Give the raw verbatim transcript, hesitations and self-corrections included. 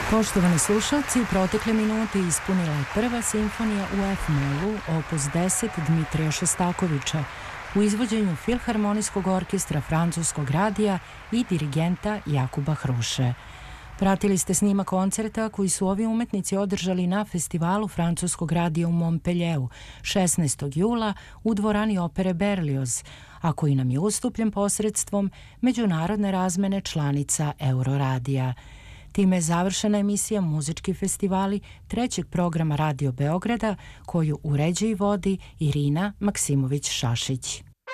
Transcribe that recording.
Poštovani slušalci, u protekle minute ispunila je prva simfonija u F-molu, opus deset Dmitrija Šostakovića, u izvođenju Filharmonijskog orkestra Francuskog radija i dirigenta Jakuba Hruše. Pratili ste snimak koncerta koji su ovi umetnici održali na festivalu Francuskog radija u Montpellieru šesnaestog jula u dvorani opere Berlioz, a koji nam je ustupljen posredstvom međunarodne razmene članica Euroradija. Time je završena emisija Muzički festivali trećeg programa Radio Beograda, koju uređuje i vodi Irina Maksimović-Šašić.